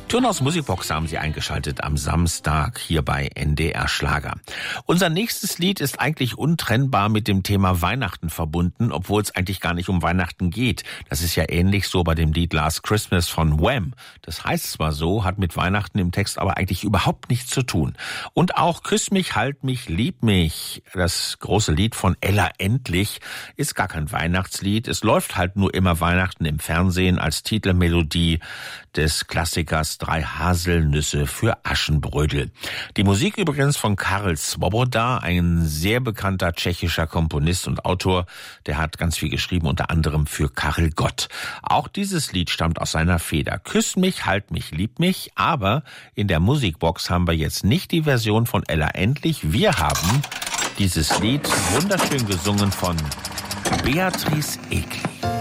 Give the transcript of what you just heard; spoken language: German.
Turnhaus Musikbox haben Sie eingeschaltet am Samstag hier bei NDR Schlager. Unser nächstes Lied ist eigentlich untrennbar mit dem Thema Weihnachten verbunden, obwohl es eigentlich gar nicht um Weihnachten geht. Das ist ja ähnlich so bei dem Lied Last Christmas von Wham. Das heißt zwar so, hat mit Weihnachten im Text aber eigentlich überhaupt nichts zu tun. Und auch Küss mich, halt mich, lieb mich, das große Lied von Ella Endlich, ist gar kein Weihnachtslied. Es läuft halt nur immer Weihnachten im Fernsehen als Titelmelodie des Klassikers Drei Haselnüsse für Aschenbrödel. Die Musik übrigens von Karel Svoboda, ein sehr bekannter tschechischer Komponist und Autor. Der hat ganz viel geschrieben, unter anderem für Karel Gott. Auch dieses Lied stammt aus seiner Feder. Küss mich, halt mich, lieb mich. Aber in der Musikbox haben wir jetzt nicht die Version von Ella Endlich. Wir haben dieses Lied wunderschön gesungen von Beatrice Egli.